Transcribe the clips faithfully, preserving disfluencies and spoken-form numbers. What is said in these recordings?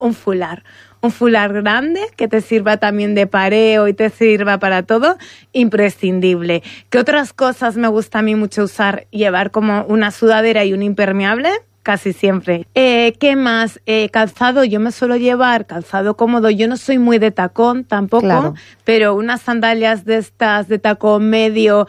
un fular. Un fular grande que te sirva también de pareo y te sirva para todo, imprescindible. ¿Qué otras cosas me gusta a mí mucho usar? Llevar como una sudadera y un impermeable. Casi siempre. Eh, ¿Qué más? Eh, calzado, yo me suelo llevar calzado cómodo. Yo no soy muy de tacón tampoco, claro, pero unas sandalias de estas de tacón medio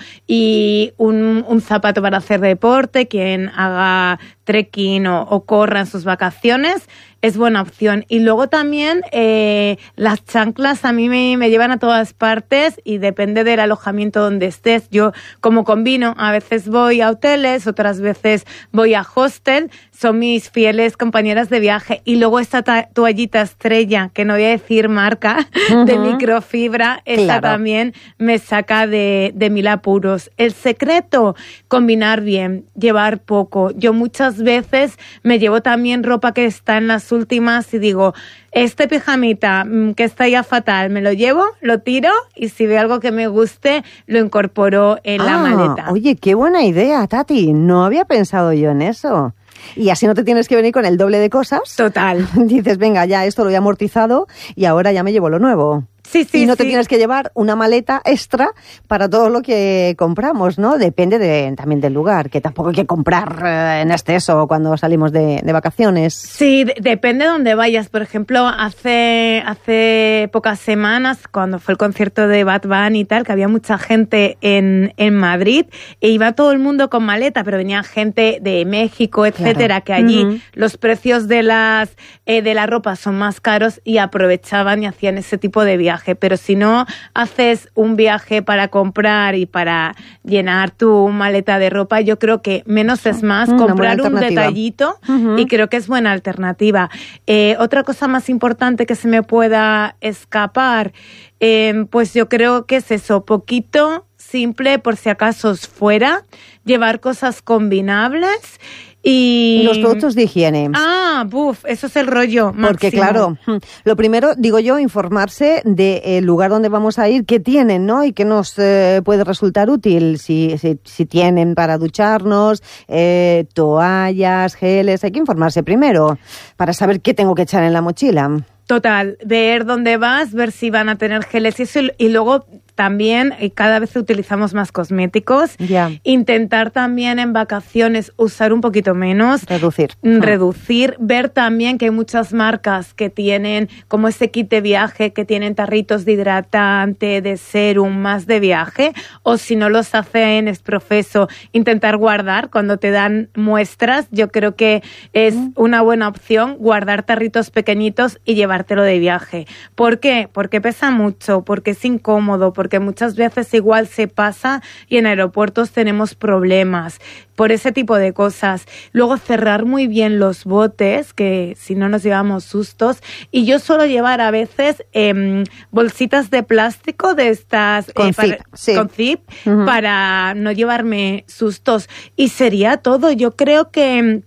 y un, un zapato para hacer deporte, quien haga trekking o, o corra en sus vacaciones, es buena opción. Y luego también eh, las chanclas a mí me, me llevan a todas partes y depende del alojamiento donde estés. Yo como combino, a veces voy a hoteles, otras veces voy a hostel, son mis fieles compañeras de viaje. Y luego esta ta- toallita estrella, que no voy a decir marca, uh-huh, de microfibra, esta claro, también me saca de, de mil apuros. El secreto, combinar bien, llevar poco. Yo muchas veces me llevo también ropa que está en las últimas y digo, este pijamita que está ya fatal, me lo llevo, lo tiro y si veo algo que me guste, lo incorporo en ah, la maleta. Oye, qué buena idea, Tati. No había pensado yo en eso. Y así no te tienes que venir con el doble de cosas. Total. Dices, venga, ya esto lo he amortizado y ahora ya me llevo lo nuevo. Sí, sí, y no sí. te tienes que llevar una maleta extra para todo lo que compramos, ¿no? Depende de, también del lugar, que tampoco hay que comprar eh, en exceso cuando salimos de, de vacaciones. Sí, de, depende de dónde vayas. Por ejemplo, hace hace pocas semanas, cuando fue el concierto de Bad Bunny y tal, que había mucha gente en, en Madrid, e iba todo el mundo con maleta, pero venía gente de México, etcétera, claro, que allí uh-huh, los precios de las eh, de la ropa son más caros y aprovechaban y hacían ese tipo de viajes. Pero si no haces un viaje para comprar y para llenar tu maleta de ropa, yo creo que menos es más, mm, comprar un detallito uh-huh, y creo que es buena alternativa. Eh, otra cosa más importante que se me pueda escapar, eh, pues yo creo que es eso, poquito, simple, por si acaso es fuera, llevar cosas combinables. Y los productos de higiene. Ah, buf, eso es el rollo máximo. Porque claro, lo primero, digo yo, informarse del lugar donde vamos a ir, qué tienen, ¿no? Y qué nos eh, puede resultar útil, si, si, si tienen para ducharnos, eh, toallas, geles, hay que informarse primero para saber qué tengo que echar en la mochila. Total, ver dónde vas, ver si van a tener geles y eso, y luego también cada vez utilizamos más cosméticos. Yeah. Intentar también en vacaciones usar un poquito menos. Reducir. Reducir. Ver también que hay muchas marcas que tienen como ese kit de viaje, que tienen tarritos de hidratante, de serum, más de viaje. O si no los hacen es profeso, intentar guardar cuando te dan muestras. Yo creo que es mm. una buena opción guardar tarritos pequeñitos y llevártelo de viaje. ¿Por qué? Porque pesa mucho, porque es incómodo, porque muchas veces igual se pasa y en aeropuertos tenemos problemas por ese tipo de cosas. Luego cerrar muy bien los botes, que si no nos llevamos sustos. Y yo suelo llevar a veces eh, bolsitas de plástico de estas con eh, zip, para, sí. con zip uh-huh. para no llevarme sustos. Y sería todo. Yo creo que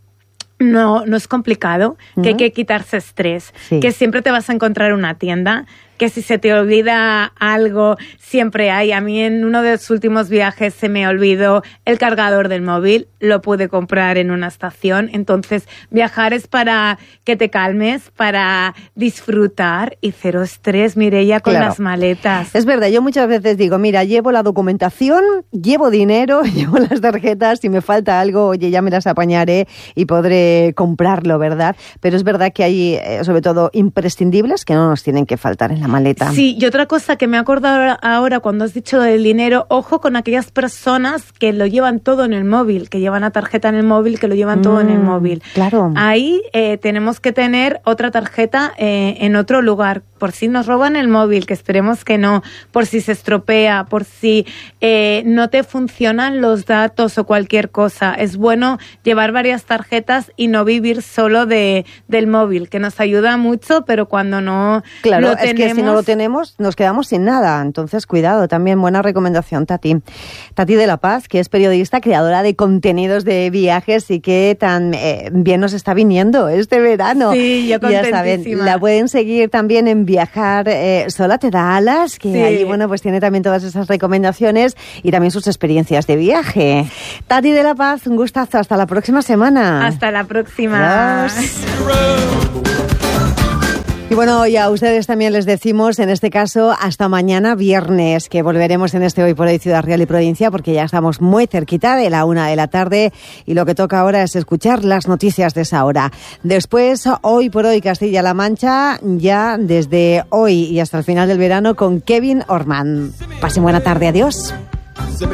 no, no es complicado, uh-huh. que hay que quitarse estrés, sí. que siempre te vas a encontrar una tienda, que si se te olvida algo, siempre hay. A mí en uno de los últimos viajes se me olvidó el cargador del móvil, lo pude comprar en una estación. Entonces, viajar es para que te calmes, para disfrutar y cero estrés, Mireia, con claro. las maletas. Es verdad, yo muchas veces digo, mira, llevo la documentación, llevo dinero, llevo las tarjetas, si me falta algo, oye, ya me las apañaré y podré comprarlo, ¿verdad? Pero es verdad que hay, eh, sobre todo, imprescindibles que no nos tienen que faltar en la maleta. Sí, y otra cosa que me he acordado ahora cuando has dicho del dinero, ojo con aquellas personas que lo llevan todo en el móvil, que llevan la tarjeta en el móvil, que lo llevan mm, todo en el móvil. Claro. Ahí eh, tenemos que tener otra tarjeta eh, en otro lugar, por si nos roban el móvil, que esperemos que no, por si se estropea, por si eh, no te funcionan los datos o cualquier cosa. Es bueno llevar varias tarjetas y no vivir solo de del móvil, que nos ayuda mucho, pero cuando no claro, lo tenemos... Es que si no lo tenemos, nos quedamos sin nada. Entonces, cuidado, también buena recomendación, Tati. Tati de la Paz, que es periodista, creadora de contenidos de viajes y que tan eh, bien nos está viniendo este verano. Sí, yo contentísima. Ya saben, la pueden seguir también en Viajar eh, Sola Te Da Alas, que sí. allí, bueno, pues tiene también todas esas recomendaciones y también sus experiencias de viaje. Tati de la Paz, un gustazo. Hasta la próxima semana. Hasta la próxima. Adiós. Y bueno, y a ustedes también les decimos, en este caso, hasta mañana viernes, que volveremos en este Hoy por Hoy Ciudad Real y Provincia, porque ya estamos muy cerquita de la una de la tarde y lo que toca ahora es escuchar las noticias de esa hora. Después, Hoy por Hoy Castilla-La Mancha, ya desde hoy y hasta el final del verano con Kevin Orman. Pasen buena tarde, adiós.